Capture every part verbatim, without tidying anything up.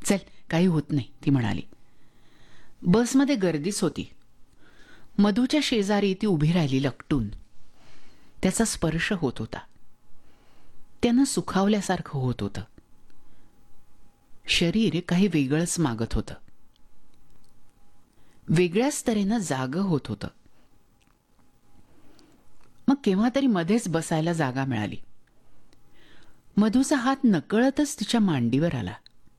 चल, काही होत नाही, ती म्हणाली. बसमध्ये गर्दीच होती. मधूच्या शेजारी ती उभी राहिली लकटून. त्याचा स्पर्श होत होता. त्यानं सुखावल्यासारखं होत होतं. शरीर काही वेगळंच मागत होतं. वेगळ्याच तऱ्हेनं जागं होत होतं. मग केव्हा तरी मध्येच बसायला जागा मिळाली. मधूचा हात नकळतच तिच्या मांडीवर आला.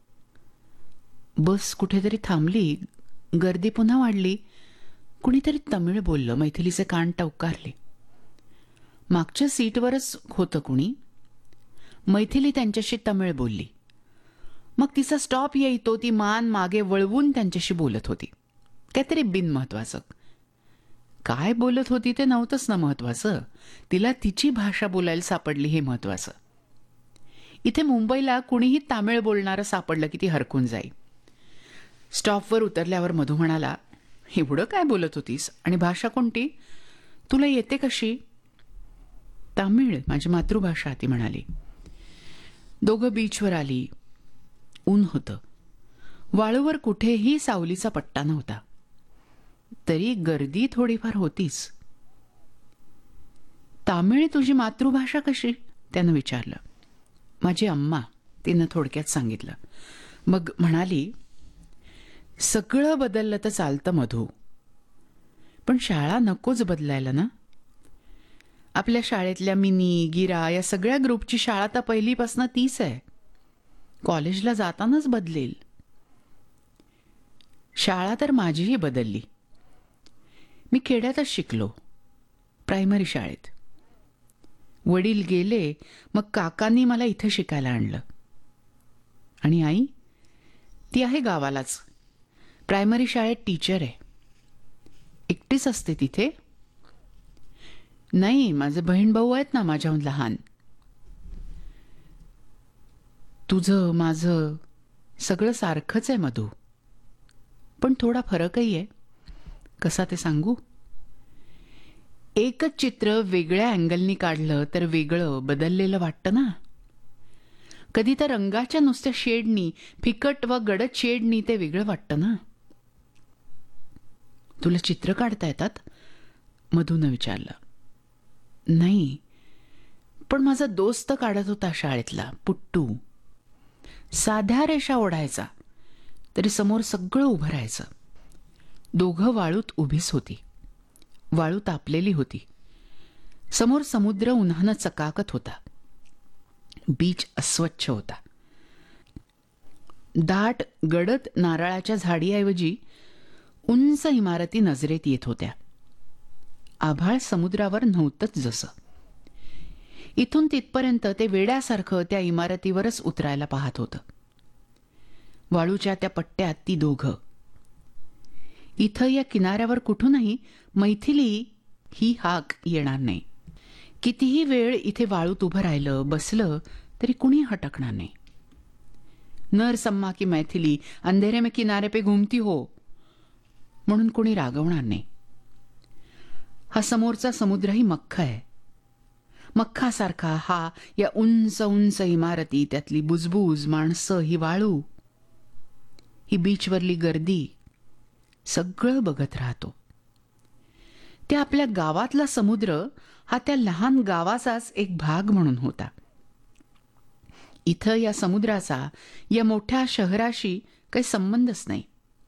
बस कुठेतरी थांबली. गर्दी पुन्हा वाढली. कुणीतरी तमिळ बोललं. मैथिलीचे कान टवकारले. मागच्या सीटवरच होतं कुणी. मैथिली त्यांच्याशी तमिळ बोलली. मग तिचा स्टॉप येईतो ती मान मागे वळवून त्यांच्याशी बोलत होती. काहीतरी बिनमहत्वाचं. काय बोलत होती ते नव्हतंच ना महत्वाचं. तिला तिची भाषा बोलायला सापडली हे महत्वाचं. इथे मुंबईला कुणीही तामिळ बोलणारं सापडलं की ती हरकून जाई. स्टॉपवर उतरल्यावर मधू म्हणाला, एवढं काय बोलत होतीस आणि भाषा कोणती? तुला येते कशी? तामिळ माझी मातृभाषा, ती म्हणाली. दोघं बीचवर आली. ऊन होतं. वाळूवर कुठेही सावलीचा पट्टा नव्हता. तरी गर्दी थोडीफार होतीच. तामिळ तुझी मातृभाषा कशी? त्यानं विचारलं. माझी अम्मा, तिनं थोडक्यात सांगितलं. मग म्हणाली, सगळं बदललं तर चालतं मधू, पण शाळा नकोच बदलायला ना. आपल्या शाळेतल्या मिनी गिरा या सगळ्या ग्रुपची शाळा तर पहिलीपासून तीच आहे. कॉलेजला जातानाच बदलेल. शाळा तर माझीही बदलली. मी खेड्यातच शिकलो, प्रायमरी शाळेत. वडील गेले, मग काकांनी मला इथं शिकायला आणलं. आणि आई, ती आहे गावालाच, प्रायमरी शाळेत टीचर आहे. एकटीच असते तिथे? नाही, माझे बहीण भाऊ आहेत ना माझ्याहून लहान. तुझं माझं सगळं सारखंच आहे मधू, पण थोडा फरकही आहे. कसा ते सांगू? एकच चित्र वेगळ्या अँगलनी काढलं तर वेगळं बदललेलं वाटतं ना. कधी तर रंगाच्या नुसत्या शेडनी, फिकट व गडद शेडनी ते वेगळं वाटतं ना. तुला चित्र काढता येतात? मधूनं विचारलं. नाही, पण माझा दोस्त काढत होता शाळेतला, पुट्टू. साध्या रेषा ओढायचा तरी समोर सगळं उभं राहायचं. दोघं वाळूत उभीच होती. वाळू तापलेली होती. समोर समुद्र उन्हानं चकाकत होता. बीच अस्वच्छ होता. दाट गडद नारळाच्या झाडीऐवजी उंच इमारती नजरेत येत होत्या. आभाळ समुद्रावर नव्हतंच जसं. इथून तिथपर्यंत ते वेड्यासारखं त्या इमारतीवरच उतरायला पाहत होतं. वाळूच्या त्या पट्ट्यात ती दोघं. इथं या किनाऱ्यावर कुठूनही मैथिली ही हाक येणार नाही. कितीही वेळ इथे वाळूत उभं राहिलं, बसलं तरी कुणी हटकणार नाही. नर सम्मा की मैथिली अंधेरे में किनारे पे घुमती हो म्हणून कुणी रागवणार नाही. हा समोरचा समुद्रही मख्ख आहे. मख्खासारखा हा या उंच उंच इमारती, त्यातली बुजबुज, माणसं, ही वाळू, ही बीचवरली गर्दी, सगळं बघत राहतो. त्या आपल्या गावातला समुद्र हा त्या लहान गावाचाच एक भाग म्हणून होता. इथं या समुद्राचा या मोठ्या शहराशी काही संबंधच नाही.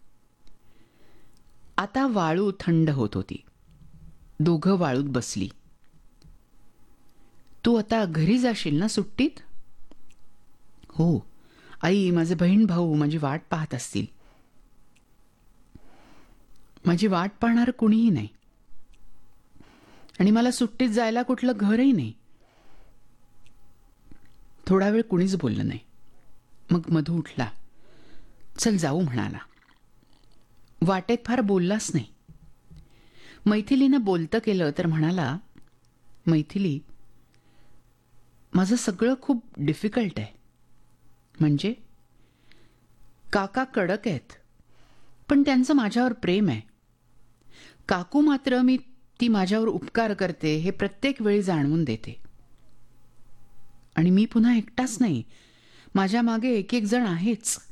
आता वाळू थंड होत होती. दोघं वाळूत बसली. तू आता घरी जाशील ना सुट्टीत? हो, आई, माझे बहीण भाऊ माझी वाट पाहत असतील. माझी वाट पाहणार कुणीही नाही आणि मला सुट्टीत जायला कुठलं घरही नाही. थोडा वेळ कुणीच बोललं नाही. मग मधू उठला. चल जाऊ म्हणाला. वाटेत फार बोललाच नाही. मैथिलीनं बोलतं केलं तर म्हणाला, मैथिली, माझं सगळं खूप डिफिकल्ट आहे. म्हणजे? काका कडक आहेत, पण त्यांचं माझ्यावर प्रेम आहे. काकू मात्र मी ती माझ्यावर उपकार करते हे प्रत्येक वेळी जाणवून देते. आणि मी पुन्हा एकटाच नाही, माझ्या मागे एक एक जण आहेच.